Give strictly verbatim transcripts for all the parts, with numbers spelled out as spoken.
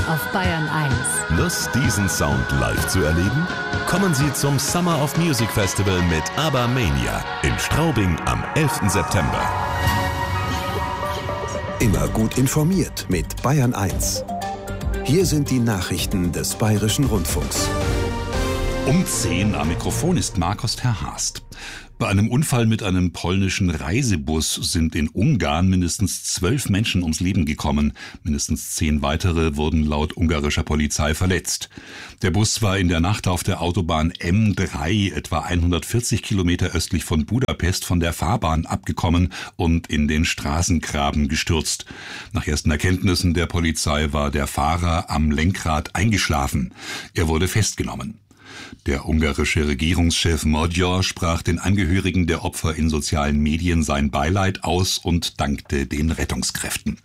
auf Bayern eins. Lust, diesen Sound live zu erleben? Kommen Sie zum Summer of Music Festival mit ABBA Mania in Straubing am elften September. Immer gut informiert mit Bayern eins. Hier sind die Nachrichten des Bayerischen Rundfunks. Um zehn am Mikrofon ist Markus Terhast. Bei einem Unfall mit einem polnischen Reisebus sind in Ungarn mindestens zwölf Menschen ums Leben gekommen. Mindestens zehn weitere wurden laut ungarischer Polizei verletzt. Der Bus war in der Nacht auf der Autobahn M drei, etwa hundertvierzig Kilometer östlich von Budapest, von der Fahrbahn abgekommen und in den Straßengraben gestürzt. Nach ersten Erkenntnissen der Polizei war der Fahrer am Lenkrad eingeschlafen. Er wurde festgenommen. Der ungarische Regierungschef Magyar sprach den Angehörigen der Opfer in sozialen Medien sein Beileid aus und dankte den Rettungskräften.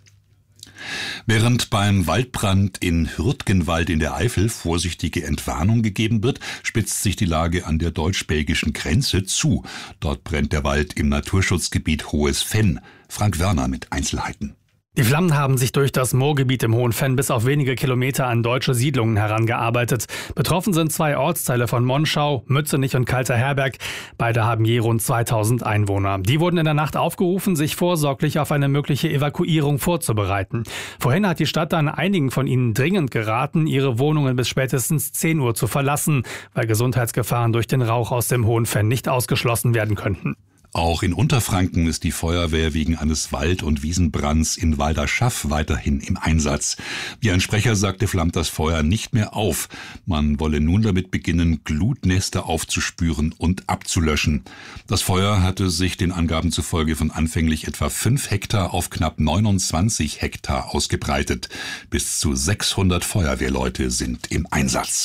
Während beim Waldbrand in Hürtgenwald in der Eifel vorsichtige Entwarnung gegeben wird, spitzt sich die Lage an der deutsch-belgischen Grenze zu. Dort brennt der Wald im Naturschutzgebiet Hohes Fenn. Frank Werner mit Einzelheiten. Die Flammen haben sich durch das Moorgebiet im Hohen Fenn bis auf wenige Kilometer an deutsche Siedlungen herangearbeitet. Betroffen sind zwei Ortsteile von Monschau, Mützenich und Kalter Herberg. Beide haben je rund zweitausend Einwohner. Die wurden in der Nacht aufgerufen, sich vorsorglich auf eine mögliche Evakuierung vorzubereiten. Vorhin hat die Stadt dann einigen von ihnen dringend geraten, ihre Wohnungen bis spätestens zehn Uhr zu verlassen, weil Gesundheitsgefahren durch den Rauch aus dem Hohen Fenn nicht ausgeschlossen werden könnten. Auch in Unterfranken ist die Feuerwehr wegen eines Wald- und Wiesenbrands in Walderschaff weiterhin im Einsatz. Wie ein Sprecher sagte, flammt das Feuer nicht mehr auf. Man wolle nun damit beginnen, Glutnester aufzuspüren und abzulöschen. Das Feuer hatte sich den Angaben zufolge von anfänglich etwa fünf Hektar auf knapp neunundzwanzig Hektar ausgebreitet. Bis zu sechshundert Feuerwehrleute sind im Einsatz.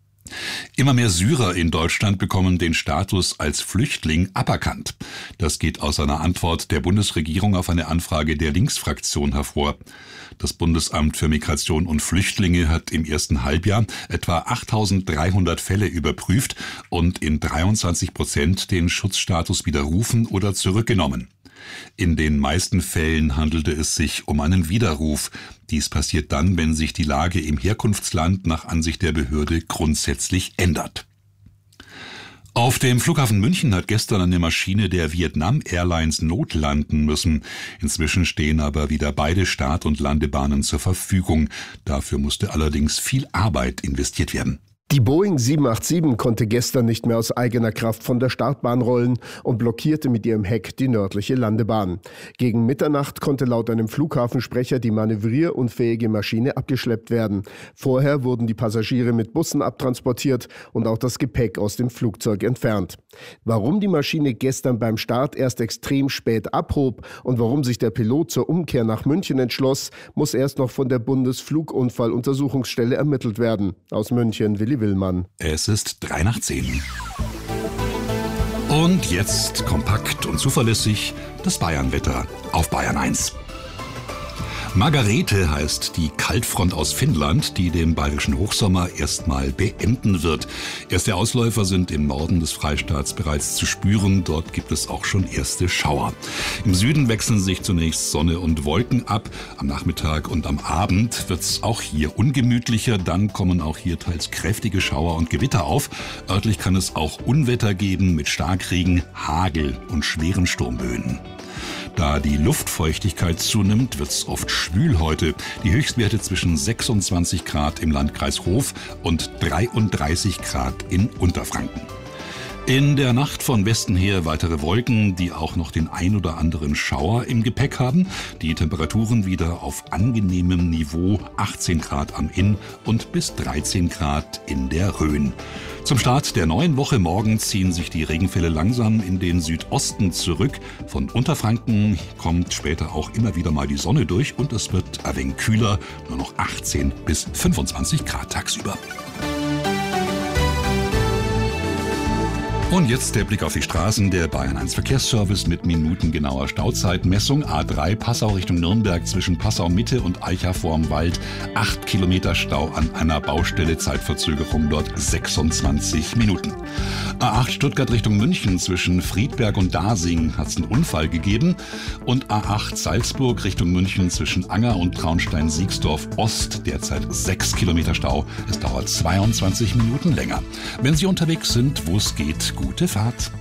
Immer mehr Syrer in Deutschland bekommen den Status als Flüchtling aberkannt. Das geht aus einer Antwort der Bundesregierung auf eine Anfrage der Linksfraktion hervor. Das Bundesamt für Migration und Flüchtlinge hat im ersten Halbjahr etwa achttausenddreihundert Fälle überprüft und in dreiundzwanzig Prozent den Schutzstatus widerrufen oder zurückgenommen. In den meisten Fällen handelte es sich um einen Widerruf. Dies passiert dann, wenn sich die Lage im Herkunftsland nach Ansicht der Behörde grundsätzlich ändert. Auf dem Flughafen München hat gestern eine Maschine der Vietnam Airlines notlanden müssen. Inzwischen stehen aber wieder beide Start- und Landebahnen zur Verfügung. Dafür musste allerdings viel Arbeit investiert werden. Die Boeing sieben acht sieben konnte gestern nicht mehr aus eigener Kraft von der Startbahn rollen und blockierte mit ihrem Heck die nördliche Landebahn. Gegen Mitternacht konnte laut einem Flughafensprecher die manövrierunfähige Maschine abgeschleppt werden. Vorher wurden die Passagiere mit Bussen abtransportiert und auch das Gepäck aus dem Flugzeug entfernt. Warum die Maschine gestern beim Start erst extrem spät abhob und warum sich der Pilot zur Umkehr nach München entschloss, muss erst noch von der Bundesflugunfalluntersuchungsstelle ermittelt werden. Aus München, Willi Willmann. Es ist drei nach zehn. Und jetzt kompakt und zuverlässig das Bayernwetter auf Bayern eins. Margarete heißt die Kaltfront aus Finnland, die den bayerischen Hochsommer erstmal beenden wird. Erste Ausläufer sind im Norden des Freistaats bereits zu spüren. Dort gibt es auch schon erste Schauer. Im Süden wechseln sich zunächst Sonne und Wolken ab. Am Nachmittag und am Abend wird es auch hier ungemütlicher. Dann kommen auch hier teils kräftige Schauer und Gewitter auf. Örtlich kann es auch Unwetter geben mit Starkregen, Hagel und schweren Sturmböen. Da die Luftfeuchtigkeit zunimmt, wird es oft schwül heute. Die Höchstwerte zwischen sechsundzwanzig Grad im Landkreis Hof und dreiunddreißig Grad in Unterfranken. In der Nacht von Westen her weitere Wolken, die auch noch den ein oder anderen Schauer im Gepäck haben. Die Temperaturen wieder auf angenehmem Niveau, achtzehn Grad am Inn und bis dreizehn Grad in der Rhön. Zum Start der neuen Woche morgen ziehen sich die Regenfälle langsam in den Südosten zurück. Von Unterfranken kommt später auch immer wieder mal die Sonne durch und es wird ein wenig kühler, nur noch achtzehn bis fünfundzwanzig Grad tagsüber. Und jetzt der Blick auf die Straßen. Der Bayern eins Verkehrsservice mit minutengenauer Stauzeitmessung. A drei Passau Richtung Nürnberg zwischen Passau Mitte und Eicha vorm Wald. Acht Kilometer Stau an einer Baustelle. Zeitverzögerung dort sechsundzwanzig Minuten. A acht Stuttgart Richtung München zwischen Friedberg und Dasing hat es einen Unfall gegeben. Und A acht Salzburg Richtung München zwischen Anger und Traunstein-Siegsdorf Ost. Derzeit sechs Kilometer Stau. Es dauert zweiundzwanzig Minuten länger. Wenn Sie unterwegs sind, wo es geht, gute Fahrt.